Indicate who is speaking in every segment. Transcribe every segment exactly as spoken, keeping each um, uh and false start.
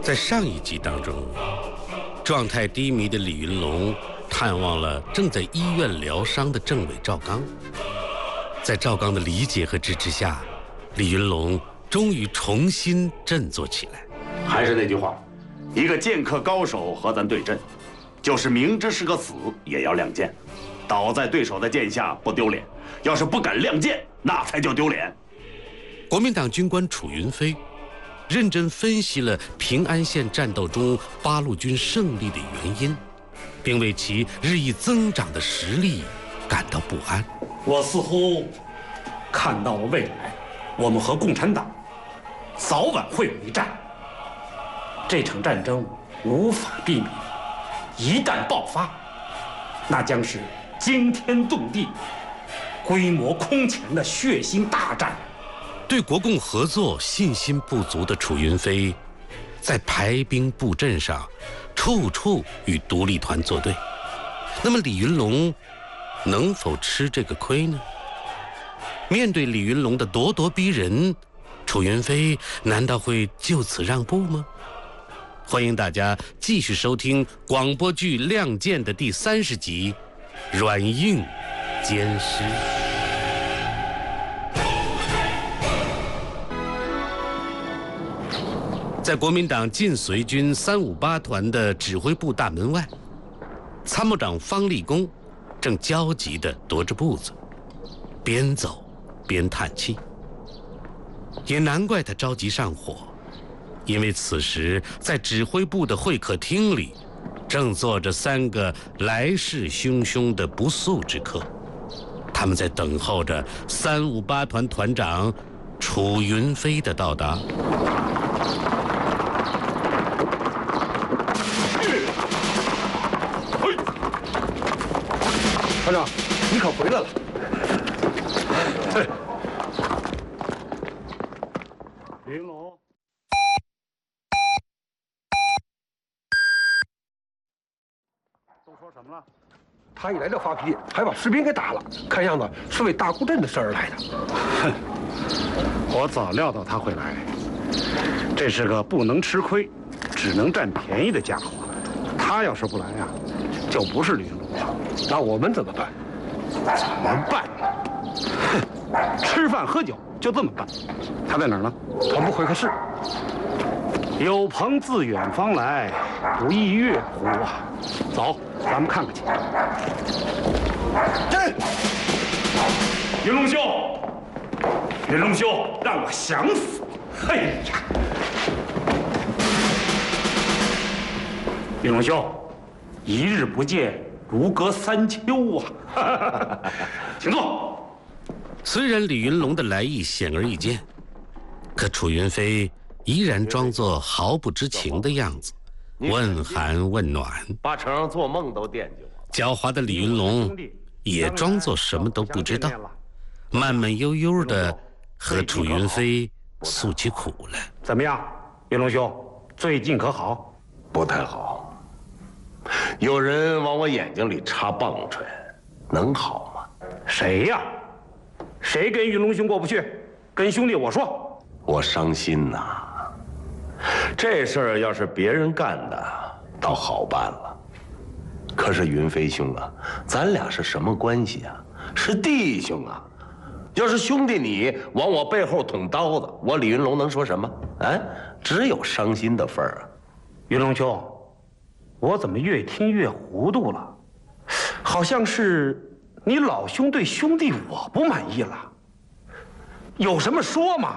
Speaker 1: 在上一集当中，状态低迷的李云龙探望了正在医院疗伤的政委赵刚。在赵刚的理解和支持下，李云龙终于重新振作起来。
Speaker 2: 还是那句话，一个剑客高手和咱对阵，就是明知是个死也要亮剑，倒在对手的剑下不丢脸，要是不敢亮剑，那才叫丢脸。
Speaker 1: 国民党军官楚云飞认真分析了平安县战斗中八路军胜利的原因，并为其日益增长的实力感到不安。
Speaker 3: 我似乎看到了未来，我们和共产党早晚会有一战。这场战争无法避免，一旦爆发，那将是惊天动地、规模空前的血腥大战。
Speaker 1: 对国共合作信心不足的楚云飞，在排兵布阵上处处与独立团作对。那么李云龙能否吃这个亏呢？面对李云龙的咄咄逼人，楚云飞难道会就此让步吗？欢迎大家继续收听广播剧《亮剑》的第三十集《软硬兼施》。在国民党晋绥军三五八团的指挥部大门外，参谋长方立功正焦急地踱着步子，边走边叹气。也难怪他着急上火，因为此时在指挥部的会客厅里，正坐着三个来势汹汹的不速之客，他们在等候着三五八团团长楚云飞的到达。
Speaker 4: 团长，你可回来了。
Speaker 3: 对，李云龙。都说什么了？
Speaker 4: 他一来就发脾气，还把士兵给打了，看样子是为大沽镇的事儿来的。
Speaker 3: 哼，我早料到他会来，这是个不能吃亏，只能占便宜的家伙。他要是不来啊，就不是李云龙了。
Speaker 4: 那我们怎么办？
Speaker 3: 怎么办？哼，吃饭喝酒就这么办。他在哪儿呢？
Speaker 4: 他不会客室。
Speaker 3: 有朋自远方来，不亦乐乎啊！走，咱们看看去。
Speaker 2: 这
Speaker 3: 云龙兄，云龙兄，让我想死！哎呀，云龙兄，一日不见，如隔三秋啊！请坐。
Speaker 1: 虽然李云龙的来意显而易见，可楚云飞依然装作毫不知情的样子，问寒问暖，
Speaker 5: 八成做梦都惦记我。
Speaker 1: 狡猾的李云龙也装作什么都不知道，慢慢悠悠地和楚云飞诉起苦来。
Speaker 3: 怎么样，云龙兄，最近可好？
Speaker 5: 不太好，有人往我眼睛里插棒槌，能好吗？
Speaker 3: 谁呀？谁跟云龙兄过不去？跟兄弟我说。
Speaker 5: 我伤心呐。这事儿要是别人干的，倒好办了。可是云飞兄啊，咱俩是什么关系啊？是弟兄啊！要是兄弟你往我背后捅刀子，我李云龙能说什么？哎，只有伤心的份儿啊。
Speaker 3: 云龙兄，我怎么越听越糊涂了？好像是你老兄对兄弟我不满意了。有什么说嘛？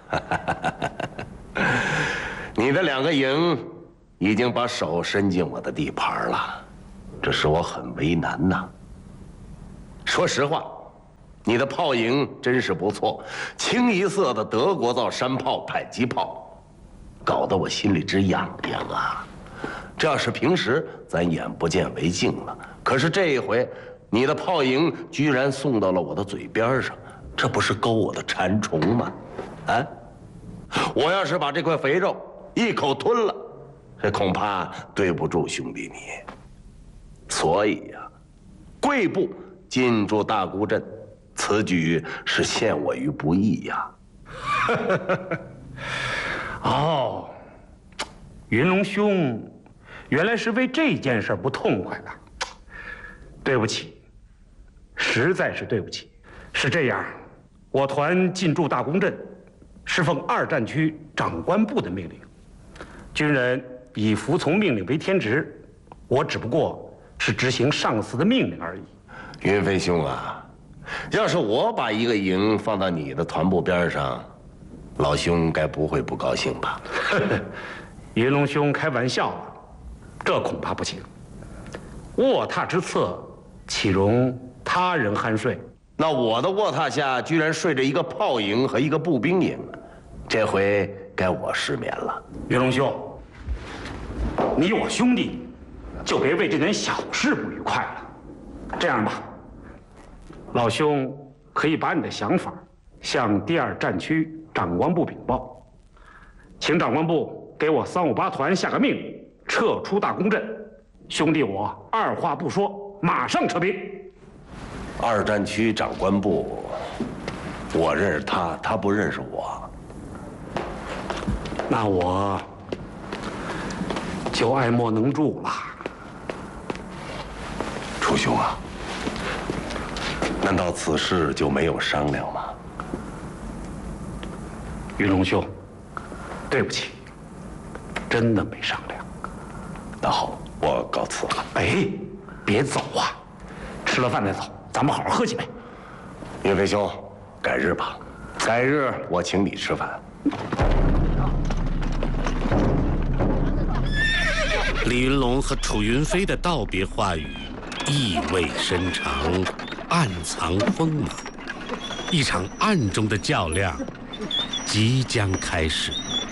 Speaker 5: 你的两个营已经把手伸进我的地盘了，这使我很为难呐。说实话，你的炮营真是不错，清一色的德国造山炮、迫击炮，搞得我心里直痒痒啊。这要是平时咱眼不见为净了，可是这一回，你的炮营居然送到了我的嘴边上，这不是勾我的馋虫吗？啊！我要是把这块肥肉一口吞了，这恐怕对不住兄弟你。所以呀、啊，贵部进驻大沽镇，此举是陷我于不义呀、
Speaker 3: 啊。哦， 云龙兄，原来是为这件事不痛快了。对不起，实在是对不起。是这样，我团进驻大公镇，是奉二战区长官部的命令，军人以服从命令为天职，我只不过是执行上司的命令而已。
Speaker 5: 云飞兄啊，要是我把一个营放到你的团部边上，老兄该不会不高兴吧？
Speaker 3: 云龙兄开玩笑了，这恐怕不行。卧榻之侧，岂容他人酣睡？
Speaker 5: 那我的卧榻下居然睡着一个炮营和一个步兵营，这回该我失眠了。
Speaker 3: 云龙兄，你我兄弟，就别为这点小事不愉快了。这样吧，老兄可以把你的想法向第二战区长官部禀报，请长官部给我三五八团下个命令，撤出大公镇。兄弟我二话不说，马上撤兵。
Speaker 5: 二战区长官部，我认识他，他不认识我。
Speaker 3: 那我就爱莫能助了。
Speaker 5: 楚兄啊，难道此事就没有商量吗？
Speaker 3: 云龙兄，对不起，真的没商量。
Speaker 5: 那好，我告辞了。
Speaker 3: 哎，别走啊，吃了饭再走，咱们好好喝几杯。
Speaker 5: 云飞兄，改日吧，改日我请你吃饭。
Speaker 1: 李云龙和楚云飞的道别话语意味深长，暗藏锋芒。一场暗中的较量即将开始。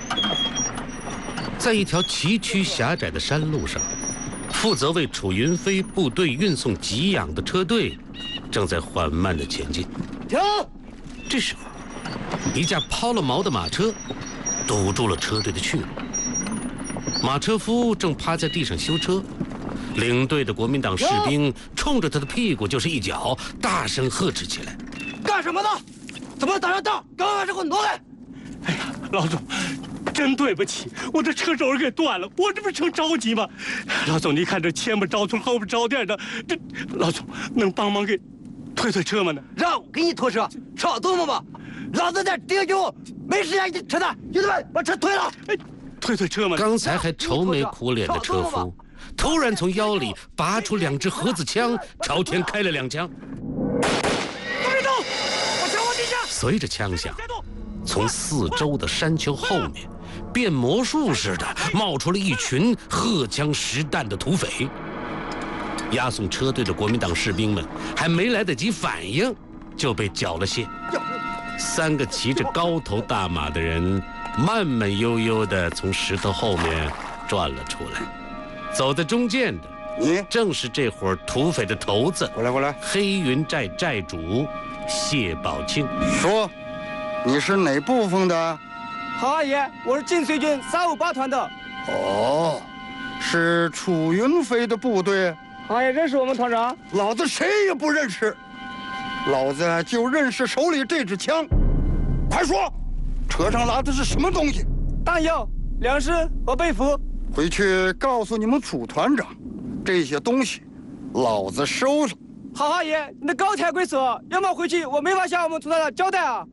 Speaker 1: 在一条崎岖狭窄的山路上，负责为楚云飞部队运送给养的车队正在缓慢地前进。
Speaker 6: 停！
Speaker 1: 这时候，一架抛了锚的马车堵住了车队的去路。马车夫正趴在地上修车，领队的国民党士兵冲着他的屁股就是一脚，大声呵斥起来：“
Speaker 6: 干什么呢？怎么挡上道？赶快把车给我挪来！”
Speaker 7: 哎呀，老总，真对不起，我这车轴给断了，我这不是正着急吗？老总，你看这前面着村，后边着店的，这老总能帮忙给推推车吗呢？
Speaker 6: 让我给你拖车，少动动吧！老子在敌军，没时间扯淡。兄弟们，把车推了！
Speaker 7: 哎，推推车吗？
Speaker 1: 刚才还愁眉苦脸的车夫，突然从腰里拔出两支盒子枪，朝天开了两枪。
Speaker 7: 都别动！我枪往地下。
Speaker 1: 随着枪响，从四周的山丘后面，变魔术似的冒出了一群荷枪实弹的土匪。押送车队的国民党士兵们还没来得及反应，就被缴了械。三个骑着高头大马的人慢慢悠悠地从石头后面转了出来，走在中间的
Speaker 8: 你
Speaker 1: 正是这伙土匪的头子，
Speaker 8: 过来过来，
Speaker 1: 黑云寨寨主谢宝庆。
Speaker 8: 说，你是哪部分的？
Speaker 6: 好阿爷，我是晋绥军三五八团的。
Speaker 8: 哦，是楚云飞的部队。
Speaker 6: 好阿爷认识我们团长？
Speaker 8: 老子谁也不认识，老子就认识手里这支枪。快说，车上拉的是什么东西？
Speaker 6: 弹药、粮食和被服。
Speaker 8: 回去告诉你们楚团长，这些东西，老子收了。
Speaker 6: 好阿爷，你的高抬贵手，要么回去我没法向我们楚团长交代啊！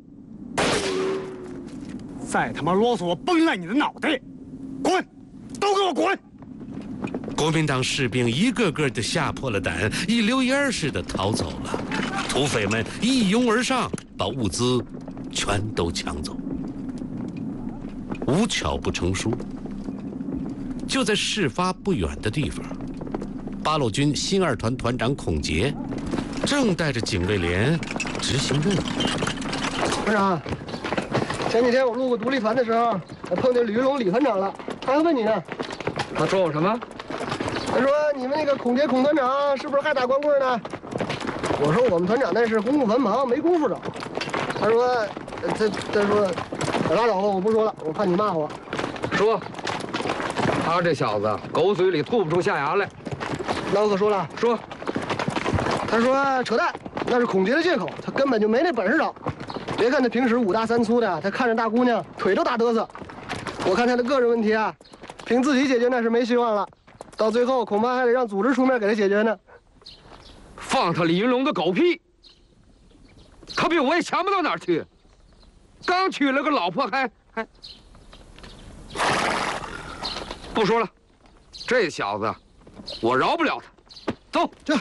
Speaker 7: 再他妈啰嗦，我崩烂你的脑袋！滚，都给我滚！
Speaker 1: 国民党士兵一个个的吓破了胆，一溜烟似的逃走了。土匪们一拥而上，把物资全都抢走。无巧不成书，就在事发不远的地方，八路军新二团团长孔杰正带着警卫连执行任务。
Speaker 9: 团长，前几天我路过独立团的时候，我碰见吕云龙李团长了，他还问你呢。
Speaker 4: 他说我什么？
Speaker 9: 他说你们那个孔杰孔团长是不是还打光棍呢？我说我们团长那是公务繁忙，没工夫找。他说，他他说，拉倒吧，我不说了，我怕你骂我。
Speaker 4: 说，他这小子狗嘴里吐不出象牙来。
Speaker 9: 老可说了，
Speaker 4: 说，
Speaker 9: 他说扯淡，那是孔杰的借口，他根本就没那本事找。别看他平时五大三粗的，他看着大姑娘腿都打嘚瑟。我看他的个人问题啊， 凭自己解决那是没希望了，到最后恐怕还得让组织出面给他解决呢。
Speaker 4: 放他李云龙个狗屁！可比我也强不到哪儿去。刚娶了个老婆还，还还不说了，这小子我饶不了他。走，
Speaker 9: 这。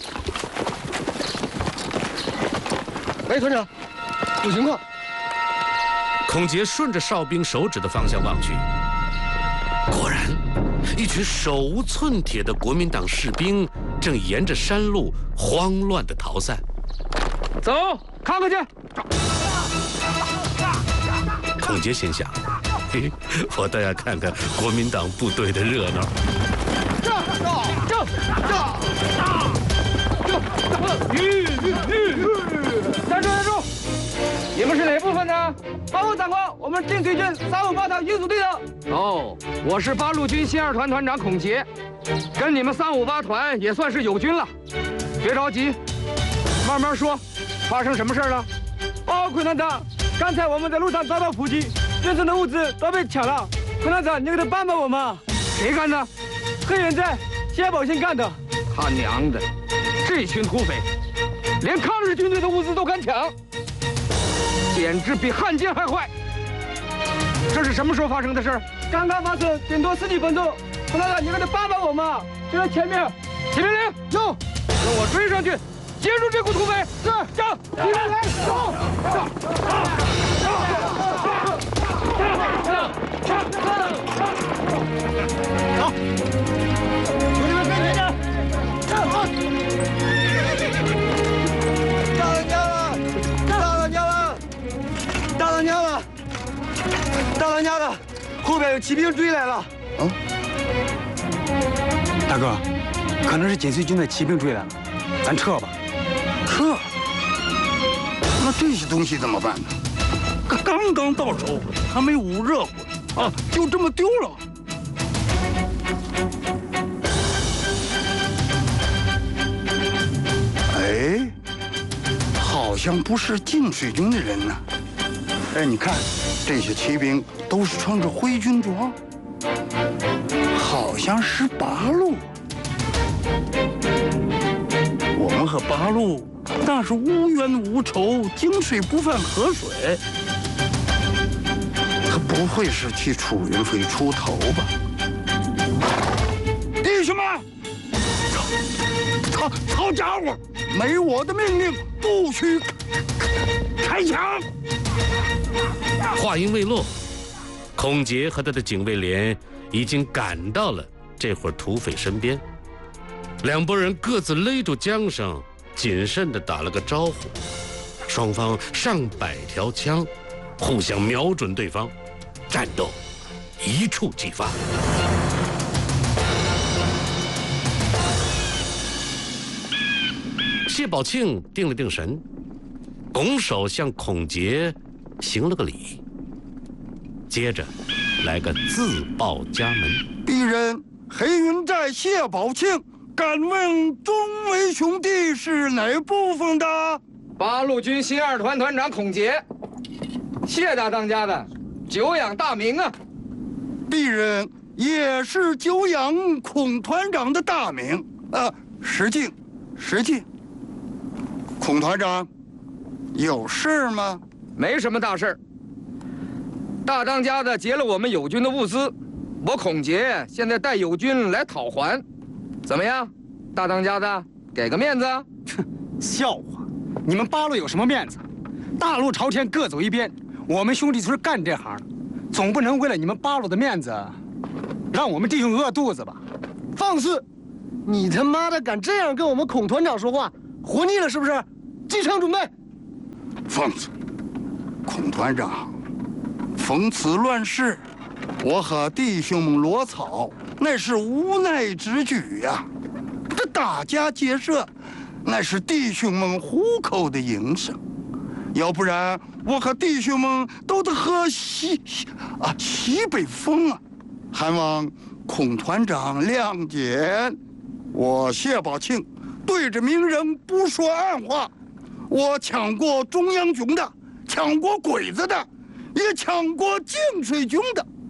Speaker 9: 喂，团长，有情况。
Speaker 1: 孔杰顺着哨兵手指的方向望去，果然，一群手无寸铁的国民党士兵正沿着山路慌乱地逃散。
Speaker 4: 走，看看去。
Speaker 1: 孔杰心想：嘿，我倒要看看国民党部队的热闹。
Speaker 4: 这这这这站住站住！你们是哪部分的？报告长官，我们晋绥军三五八团运输队的。哦，我是八路军新二团团长孔杰，跟你们三五八团也算是友军了。别着急，慢慢说，发生什么事了？
Speaker 10: 哦，孔团长，刚才我们在路上遭到伏击，运送的物资都被抢了。孔团长，你给他帮帮我们。
Speaker 4: 谁干的？
Speaker 10: 黑人在谢宝庆干的。
Speaker 4: 他娘的，这群土匪，连抗日军队的物资都敢抢，简直比汉奸还坏！这是什么时候发生的事？
Speaker 10: 刚刚发生，顶多十几分钟。孔团长，你给他帮帮我们，就在前面。
Speaker 4: 齐明林，
Speaker 10: 走，
Speaker 4: 跟我追上去，截住这股土匪。
Speaker 10: 是，走，齐明林，走，
Speaker 8: 走，兄弟们跟前着。
Speaker 6: 大当家了，大当家了，大当家了，大当家了，后边有骑兵追来了。
Speaker 8: 嗯，
Speaker 10: 大哥，可能是紧随军的骑兵追来了，咱撤吧。
Speaker 8: 撤？那这些东西怎么办呢？刚刚到手，还没捂热乎啊，就这么丢了。哎，好像不是晋水军的人呢。哎，你看，这些骑兵都是穿着灰军装，好像是八路。我们和八路那是无冤无仇，井水不犯河水。他不会是替楚云飞出头吧？弟兄们，好好家伙！没我的命令，不许开枪！
Speaker 1: 话音未落，孔杰和他的警卫连已经赶到了这伙土匪身边。两拨人各自勒住缰绳，谨慎地打了个招呼。双方上百条枪，互相瞄准对方，战斗一触即发。谢宝庆定了定神，拱手向孔杰行了个礼，接着来个自报家门。
Speaker 8: 鄙人黑云寨谢宝庆，敢问中尉兄弟是哪部分的？
Speaker 4: 八路军新二团团长孔杰，谢大当家的久仰大名啊！
Speaker 8: 鄙人也是久仰孔团长的大名啊，失敬，失敬。孔团长，有事吗？
Speaker 4: 没什么大事。大当家的劫了我们友军的物资，我孔杰现在带友军来讨还，怎么样？大当家的，给个面子。
Speaker 10: 哼，笑话！你们八路有什么面子？大路朝天，各走一边。我们兄弟村干这行的，总不能为了你们八路的面子，让我们弟兄饿肚子吧？
Speaker 9: 放肆！你他妈的敢这样跟我们孔团长说话，活腻了是不是？进城准备。
Speaker 8: 放肆！孔团长，逢此乱世，我和弟兄们落草，那是无奈之举呀。这打家劫舍，那是弟兄们糊口的营生，要不然我和弟兄们都得喝西西啊西北风啊！还望孔团长谅解。我谢宝庆对着名人不说暗话，我抢过中央军的，抢过鬼子的，也抢过净水军的，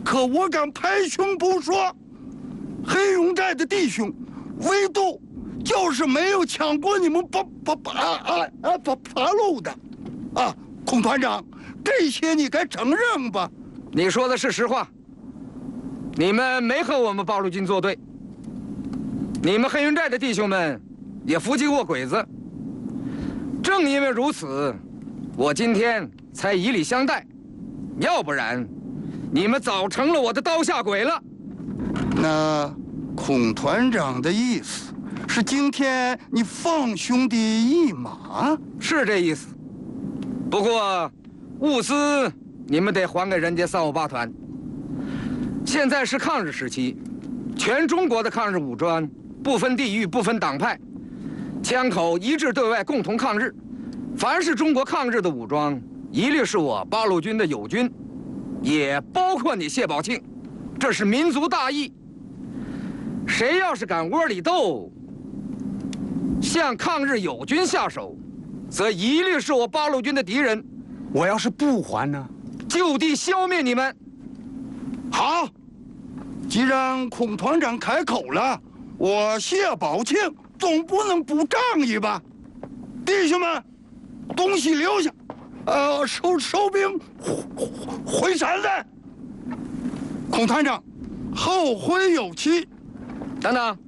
Speaker 8: 可我敢拍胸脯说，黑云寨的弟兄，唯独就是没有抢过你们八八八啊啊八八路的，啊，孔团长，这些你该承认吧？
Speaker 4: 你说的是实话，你们没和我们八路军作对，你们黑云寨的弟兄们也伏击过鬼子。正因为如此，我今天才以礼相待，要不然，你们早成了我的刀下鬼了。
Speaker 8: 那孔团长的意思是，今天你放兄弟一马？
Speaker 4: 是这意思。不过，物资你们得还给人家三五八团。现在是抗日时期，全中国的抗日武装不分地域、不分党派，枪口一致对外，共同抗日。凡是中国抗日的武装，一律是我八路军的友军，也包括你谢宝庆。这是民族大义。谁要是敢窝里斗，向抗日友军下手，则一律是我八路军的敌人。
Speaker 10: 我要是不还呢？
Speaker 4: 就地消灭你们。
Speaker 8: 好，既然孔团长开口了，我谢宝庆总不能不仗义吧？弟兄们，东西留下，呃，收收兵回山来。孔团长，后会有期。
Speaker 4: 等等，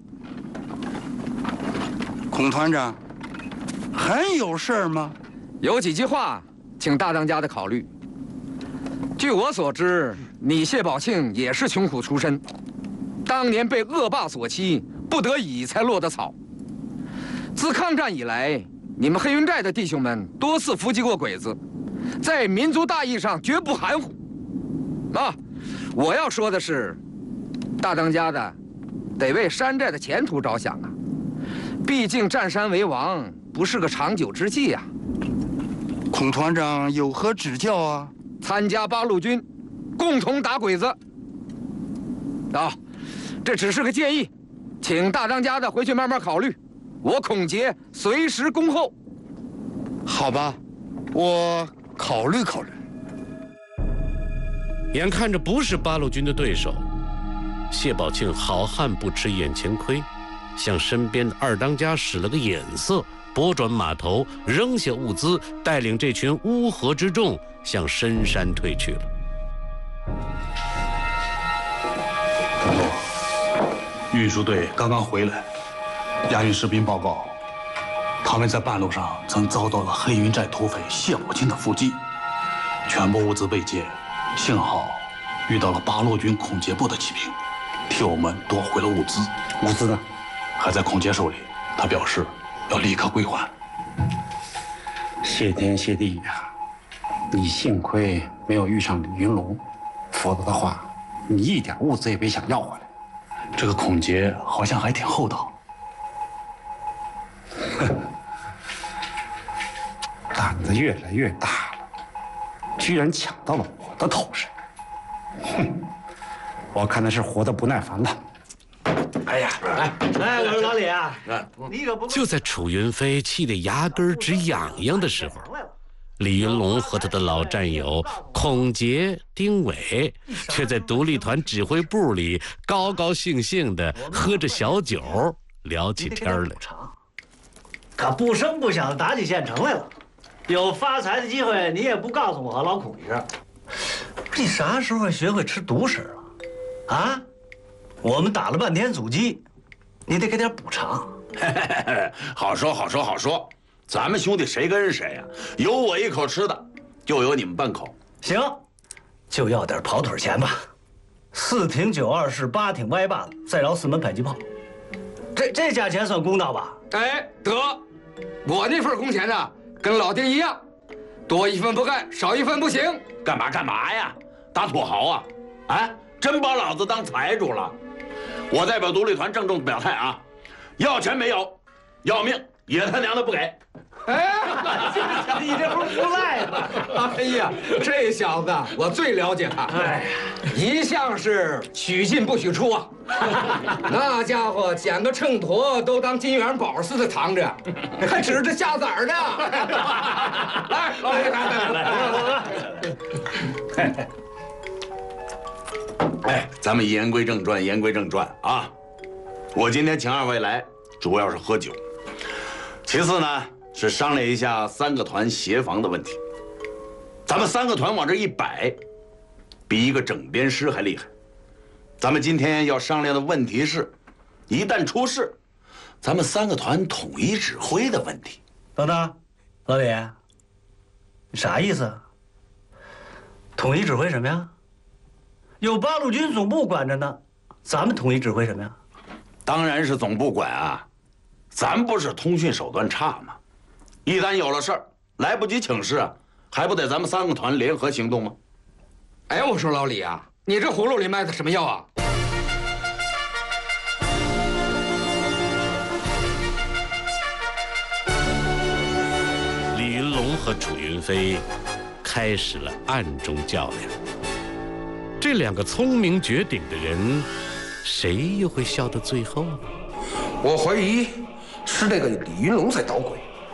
Speaker 8: 孔团长，还有事儿吗？
Speaker 4: 有几句话，请大当家的考虑。据我所知，你谢宝庆也是穷苦出身，当年被恶霸所欺，不得已才落得草。自抗战以来，你们黑云寨的弟兄们多次伏击过鬼子，在民族大义上绝不含糊。啊，我要说的是，大当家的得为山寨的前途着想啊！毕竟占山为王不是个长久之计啊。
Speaker 8: 孔团长有何指教啊？
Speaker 4: 参加八路军，共同打鬼子。啊，这只是个建议，请大当家的回去慢慢考虑。我孔杰随时恭候。
Speaker 8: 好吧，我考虑考虑。
Speaker 1: 眼看着不是八路军的对手，谢宝庆好汉不吃眼前亏，向身边的二当家使了个眼色，拨转马头，扔下物资，带领这群乌合之众向深山退去了。
Speaker 7: 大头，运输队刚刚回来，押运士兵报告，他们在半路上曾遭到了黑云寨土匪谢宝庆的伏击，全部物资被劫，幸好遇到了八路军孔杰部的骑兵，替我们夺回了物资。物资呢？还在孔杰手里，他表示要立刻归还。
Speaker 10: 谢天谢地呀！你幸亏没有遇上李云龙，否则的话，你一点物资也别想要回来。
Speaker 7: 这个孔杰好像还挺厚道。
Speaker 10: 哼，胆子越来越大了，居然抢到了我的头上。哼，我看他是活得不耐烦了。
Speaker 11: 哎呀，哎哎，我说老李啊，你可不
Speaker 1: 就在楚云飞气得牙根直痒痒的时候，李云龙和他的老战友孔杰、丁伟却在独立团指挥部里高高兴兴地喝着小酒，聊起天来。
Speaker 11: 可不声不响的打起县城来了，有发财的机会，你也不告诉我和老孔一声。你啥时候学会吃独食了？啊？我们打了半天阻击，你得给点补偿。
Speaker 2: 好说好说好说，咱们兄弟谁跟谁呀、啊？有我一口吃的，就有你们半口。
Speaker 11: 行，就要点跑腿钱吧。四挺九二式，八挺歪把子，再饶四门迫击炮。这这价钱算公道吧？
Speaker 4: 哎，得，我那份工钱呢，跟老丁一样，多一分不干，少一分不行。
Speaker 2: 干嘛干嘛呀？打土豪啊？哎，真把老子当财主了？我代表独立团郑重表态啊，要钱没有，要命也他娘的不给！
Speaker 4: 哎，你这不是不赖吗？哎呀，这小子我最了解他，哎，一向是许进不许出啊。那家伙捡个秤砣都当金元宝似的藏着，还指着下崽儿呢。来，老李，来来来来来。
Speaker 2: 哎，咱们言归正传，言归正传啊！我今天请二位来，主要是喝酒，其次呢是商量一下三个团协防的问题。咱们三个团往这一摆，比一个整编师还厉害。咱们今天要商量的问题是，一旦出事，咱们三个团统一指挥的问题。
Speaker 11: 等等，老李，你啥意思啊？统一指挥什么呀？有八路军总部管着呢，咱们统一指挥什么呀？
Speaker 2: 当然是总部管啊，咱不是通讯手段差吗？一旦有了事儿，来不及请示啊，还不得咱们三个团联合行动吗？
Speaker 4: 哎，我说老李啊，你这葫芦里卖的什么药啊？
Speaker 1: 李云龙和楚云飞开始了暗中较量。这两个聪明绝顶的人，谁又会笑到最后呢？
Speaker 6: 我怀疑是那个李云龙在捣鬼。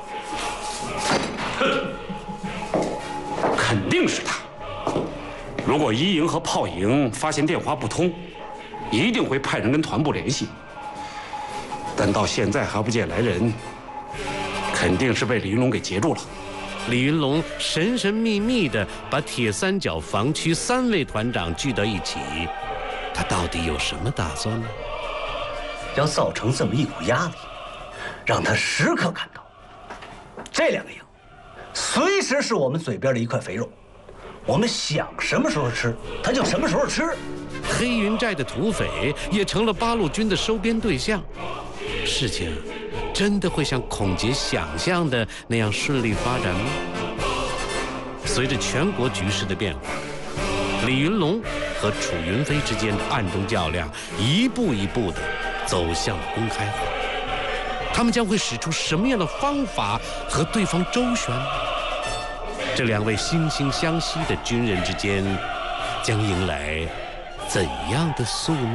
Speaker 3: 肯定是他。如果一营和炮营发现电话不通，一定会派人跟团部联系。但到现在还不见来人，肯定是被李云龙给截住了。
Speaker 1: 李云龙神神秘秘地把铁三角防区三位团长聚到一起，他到底有什么打算呢？
Speaker 11: 要造成这么一股压力，让他时刻感到这两个营随时是我们嘴边的一块肥肉，我们想什么时候吃，他就什么时候吃。
Speaker 1: 黑云寨的土匪也成了八路军的收编对象，事情真的会像孔杰想象的那样顺利发展吗？随着全国局势的变化，李云龙和楚云飞之间的暗中较量一步一步地走向了公开化。他们将会使出什么样的方法和对方周旋呢？这两位惺惺相惜的军人之间将迎来怎样的宿命？